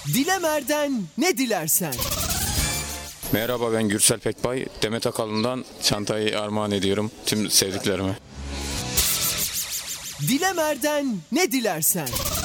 Dilemer'den ne dilersen. Merhaba, ben Gürsel Pekbay. Demet Akalın'dan çantayı armağan ediyorum tüm sevdiklerime. Dilemer'den ne dilersen.